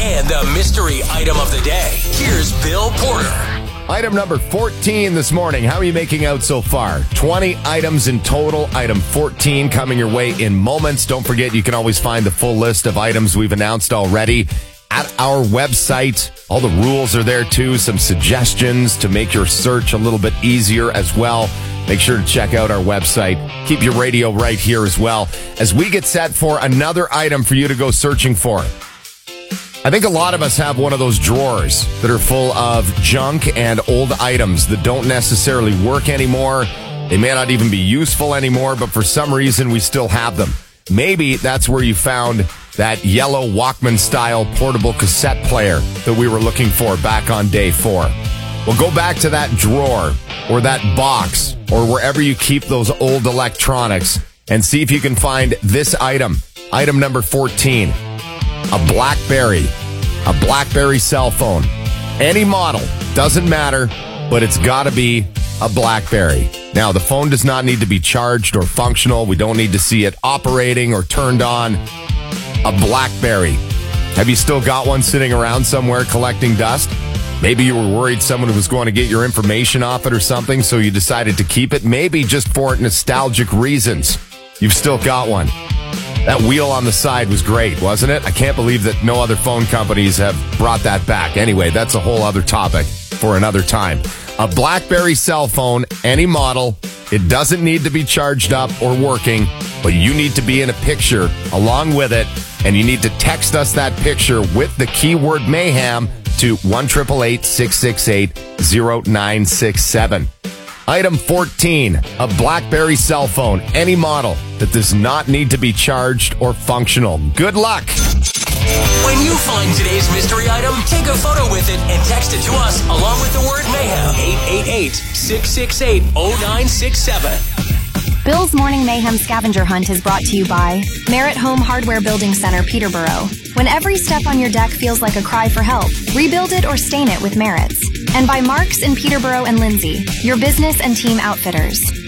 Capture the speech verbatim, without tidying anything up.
and the mystery item of the day. Here's Bill Porter. Item number fourteen this morning. How are you making out so far? twenty items in total. Item fourteen coming your way in moments. Don't forget, you can always find the full list of items we've announced already at our website. All the rules are there too. Some suggestions to make your search a little bit easier as well. Make sure to check out our website. Keep your radio right here as well as we get set for another item for you to go searching for. I think a lot of us have one of those drawers that are full of junk and old items that don't necessarily work anymore. They may not even be useful anymore, but for some reason we still have them. Maybe that's where you found that yellow Walkman-style portable cassette player that we were looking for back on day four. Well, go back to that drawer or that box or wherever you keep those old electronics and see if you can find this item. Item number fourteen. A BlackBerry. A BlackBerry cell phone. Any model. Doesn't matter, but it's got to be a BlackBerry. Now, the phone does not need to be charged or functional. We don't need to see it operating or turned on. A BlackBerry. Have you still got one sitting around somewhere collecting dust? Maybe you were worried someone was going to get your information off it or something, so you decided to keep it. Maybe just for nostalgic reasons. You've still got one. That wheel on the side was great, wasn't it? I can't believe that no other phone companies have brought that back. Anyway, that's a whole other topic for another time. A BlackBerry cell phone, any model. It doesn't need to be charged up or working, but you need to be in a picture along with it, and you need to text us that picture with the keyword mayhem to one eight eight eight, six six eight, zero nine six seven. Item fourteen, a BlackBerry cell phone, any model that does not need to be charged or functional. Good luck. When you find today's mystery item, take a photo with it and text it to us along with the word mayhem. eight eight eight, six six eight, zero nine six seven. Bill's Morning Mayhem Scavenger Hunt is brought to you by Merritt Home Hardware Building Center, Peterborough. When every step on your deck feels like a cry for help, rebuild it or stain it with Merritt's. And by Marks in Peterborough and Lindsay, your business and team outfitters.